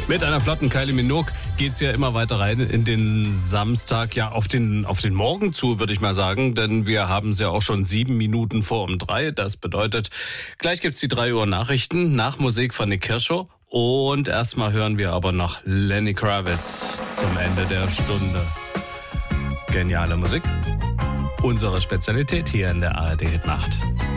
Mit einer flotten Kylie Minogue geht's ja immer weiter rein in den Samstag, ja auf den Morgen zu, würde ich mal sagen, denn wir haben es ja auch schon 7 Minuten vor um 3. Das bedeutet, gleich gibt's die 3 Uhr Nachrichten, nach Musik von Nick Kershaw und erstmal hören wir aber noch Lenny Kravitz zum Ende der Stunde. Geniale Musik, unsere Spezialität hier in der ARD Hitnacht.